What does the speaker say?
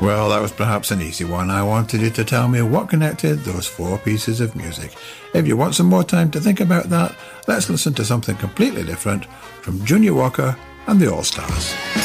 Well, that was perhaps an easy one. I wanted you to tell me what connected those four pieces of music. If you want some more time to think about that, let's listen to something completely different from Junior Walker and the All-Stars.